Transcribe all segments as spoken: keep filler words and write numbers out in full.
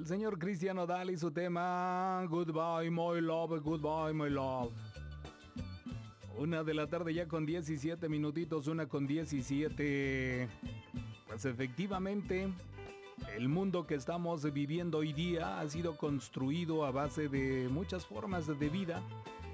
El señor Cristian Nodal y su tema Goodbye My Love, Goodbye My Love. Una de la tarde ya con diecisiete minutitos, una con diecisiete. Pues efectivamente, el mundo que estamos viviendo hoy día ha sido construido a base de muchas formas de vida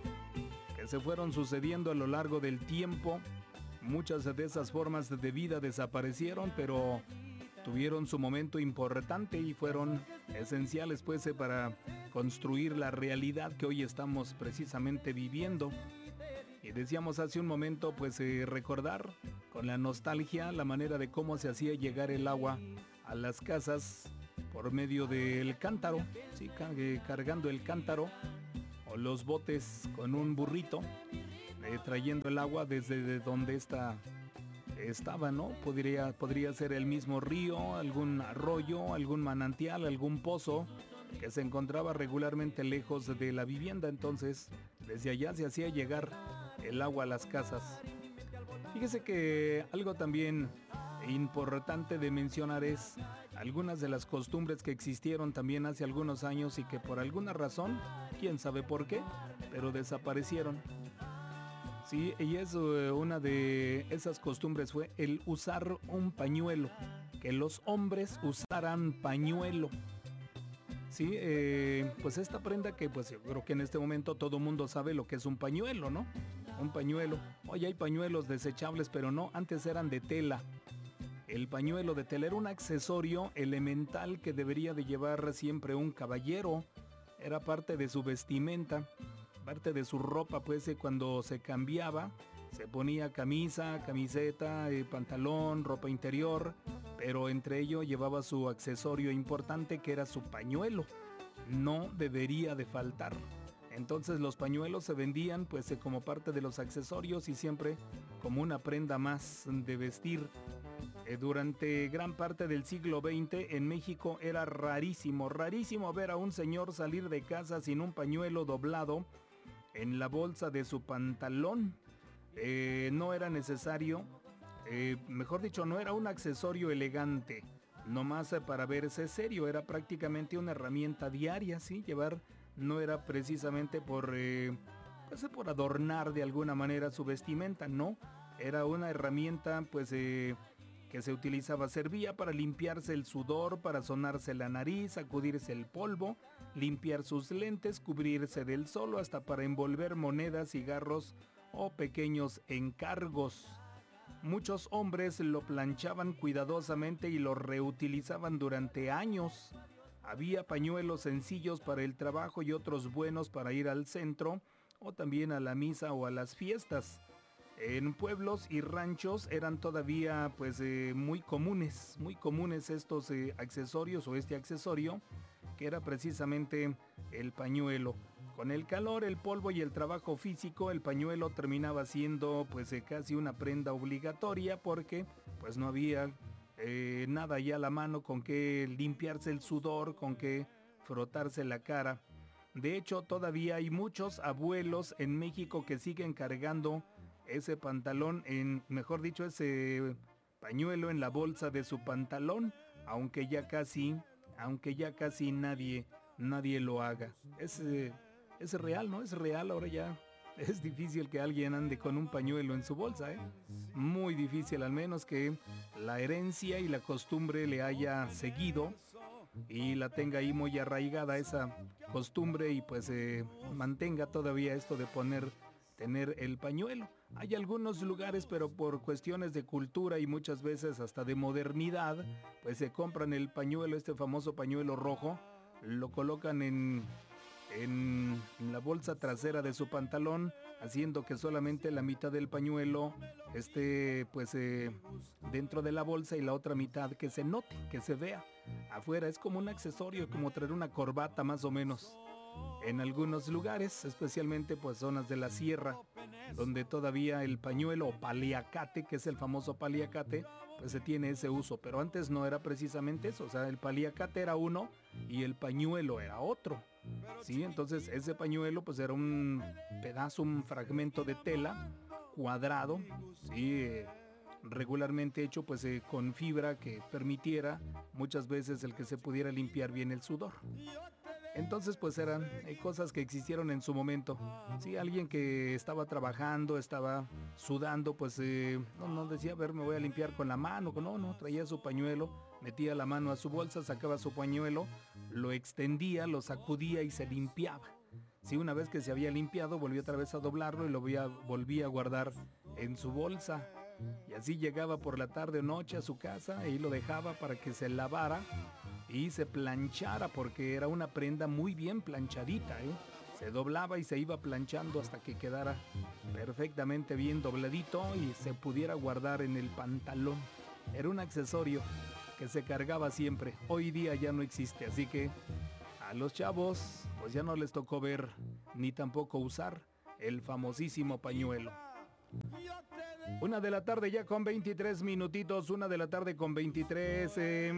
que se fueron sucediendo a lo largo del tiempo. Muchas de esas formas de vida desaparecieron, pero tuvieron su momento importante y fueron esenciales pues para construir la realidad que hoy estamos precisamente viviendo. Y decíamos hace un momento pues eh, recordar con la nostalgia la manera de cómo se hacía llegar el agua a las casas por medio del cántaro, ¿sí? Cargando el cántaro o los botes con un burrito, eh, trayendo el agua desde donde está estaba, ¿no? Podría, podría ser el mismo río, algún arroyo, algún manantial, algún pozo que se encontraba regularmente lejos de la vivienda. Entonces, desde allá se hacía llegar el agua a las casas. Fíjese que algo también importante de mencionar es algunas de las costumbres que existieron también hace algunos años y que por alguna razón, quién sabe por qué, pero desaparecieron. Sí, y es uh, una de esas costumbres fue el usar un pañuelo, que los hombres usaran pañuelo. Sí, eh, pues esta prenda que pues yo creo que en este momento todo mundo sabe lo que es un pañuelo, ¿no? Un pañuelo. Hoy hay pañuelos desechables, pero no, antes eran de tela. El pañuelo de tela era un accesorio elemental que debería de llevar siempre un caballero. Era parte de su vestimenta. Parte de su ropa, pues eh, cuando se cambiaba, se ponía camisa, camiseta, eh, pantalón, ropa interior, pero entre ello llevaba su accesorio importante que era su pañuelo. No debería de faltar. Entonces los pañuelos se vendían pues eh, como parte de los accesorios y siempre como una prenda más de vestir. Eh, durante gran parte del siglo veinte en México era rarísimo, rarísimo ver a un señor salir de casa sin un pañuelo doblado en la bolsa de su pantalón. Eh, no era necesario, eh, mejor dicho, no era un accesorio elegante, nomás para verse serio, era prácticamente una herramienta diaria, ¿sí? Llevar no era precisamente por, eh, pues, por adornar de alguna manera su vestimenta, no, era una herramienta pues eh, que se utilizaba, servía para limpiarse el sudor, para sonarse la nariz, sacudirse el polvo, limpiar sus lentes, cubrirse del sol, hasta para envolver monedas, cigarros o pequeños encargos. Muchos hombres lo planchaban cuidadosamente y lo reutilizaban durante años. Había pañuelos sencillos para el trabajo y otros buenos para ir al centro o también a la misa o a las fiestas. En pueblos y ranchos eran todavía pues eh, muy comunes, muy comunes estos eh, accesorios o este accesorio que era precisamente el pañuelo. Con el calor, el polvo y el trabajo físico, el pañuelo terminaba siendo pues eh, casi una prenda obligatoria porque pues no había eh, nada ya a la mano con que limpiarse el sudor, con que frotarse la cara. De hecho, todavía hay muchos abuelos en México que siguen cargando ese pantalón, en, mejor dicho, ese pañuelo en la bolsa de su pantalón, aunque ya casi, aunque ya casi nadie, nadie lo haga. Es, eh, es real, ¿no? Es real, ahora ya es difícil que alguien ande con un pañuelo en su bolsa, ¿eh? Muy difícil, al menos que la herencia y la costumbre le haya seguido y la tenga ahí muy arraigada esa costumbre y pues eh, mantenga todavía esto de poner tener el pañuelo. Hay algunos lugares, pero por cuestiones de cultura y muchas veces hasta de modernidad, pues se compran el pañuelo, este famoso pañuelo rojo, lo colocan en, en la bolsa trasera de su pantalón, haciendo que solamente la mitad del pañuelo esté pues eh, dentro de la bolsa y la otra mitad que se note, que se vea afuera. Es como un accesorio, como traer una corbata más o menos. En algunos lugares, especialmente pues zonas de la sierra, donde todavía el pañuelo o paliacate, que es el famoso paliacate, pues se tiene ese uso, pero antes no era precisamente eso, o sea, el paliacate era uno y el pañuelo era otro, ¿sí? Entonces ese pañuelo pues era un pedazo, un fragmento de tela cuadrado, ¿sí? regularmente hecho pues eh, con fibra que permitiera muchas veces el que se pudiera limpiar bien el sudor. Entonces pues eran eh, cosas que existieron en su momento. Si sí, alguien que estaba trabajando, estaba sudando, pues eh, no, no decía, a ver, me voy a limpiar con la mano. No, no, traía su pañuelo, metía la mano a su bolsa, sacaba su pañuelo, lo extendía, lo sacudía y se limpiaba. Si sí, una vez que se había limpiado, volvió otra vez a doblarlo y lo volvía, volvía a guardar en su bolsa. Y así llegaba por la tarde o noche a su casa y lo dejaba para que se lavara y se planchara, porque era una prenda muy bien planchadita, ¿eh? Se doblaba y se iba planchando hasta que quedara perfectamente bien dobladito y se pudiera guardar en el pantalón. Era un accesorio que se cargaba siempre. Hoy día ya no existe, así que a los chavos pues ya no les tocó ver ni tampoco usar el famosísimo pañuelo. Una de la tarde ya con veintitrés minutitos, una de la tarde con veintitrés. Eh,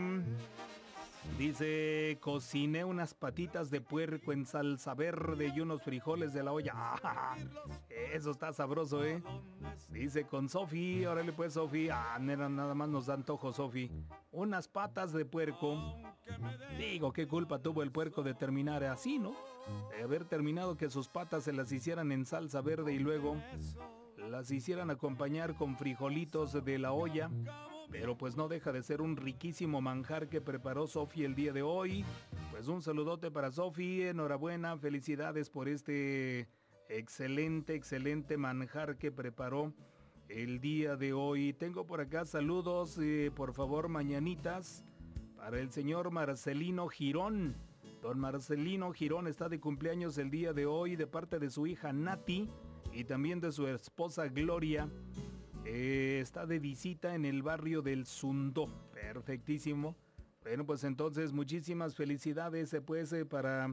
dice, cociné unas patitas de puerco en salsa verde y unos frijoles de la olla. ¡Ah! Eso está sabroso, ¿eh? Dice con Sofi, órale pues Sofi. Ah, nada más nos da antojo Sofi. Unas patas de puerco. Digo, ¿qué culpa tuvo el puerco de terminar así, no? De haber terminado que sus patas se las hicieran en salsa verde y luego las hicieran acompañar con frijolitos de la olla. Pero pues no deja de ser un riquísimo manjar que preparó Sofi el día de hoy. Pues un saludote para Sofi, enhorabuena, felicidades por este excelente, excelente manjar que preparó el día de hoy. Tengo por acá saludos, eh, por favor, mañanitas, para el señor Marcelino Girón. Don Marcelino Girón está de cumpleaños el día de hoy de parte de su hija Nati y también de su esposa Gloria. Eh, está de visita en el barrio del Sundó. Perfectísimo. Bueno, pues entonces muchísimas felicidades eh, pues, eh, para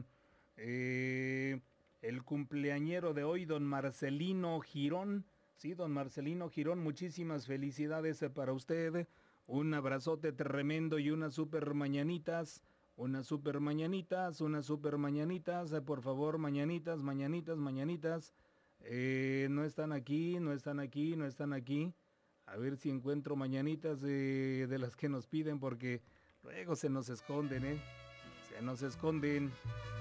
eh, el cumpleañero de hoy, don Marcelino Girón. Sí, don Marcelino Girón, muchísimas felicidades eh, para usted. Un abrazote tremendo y unas super mañanitas. Unas super mañanitas, unas super mañanitas. Eh, por favor, mañanitas, mañanitas, mañanitas. Eh, no están aquí, no están aquí, no están aquí. A ver si encuentro mañanitas de, de las que nos piden, porque luego se nos esconden, ¿eh? Se nos esconden.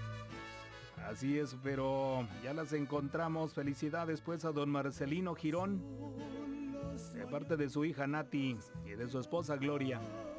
Así es, pero ya las encontramos. Felicidades pues a don Marcelino Girón, de parte de su hija Nati y de su esposa Gloria.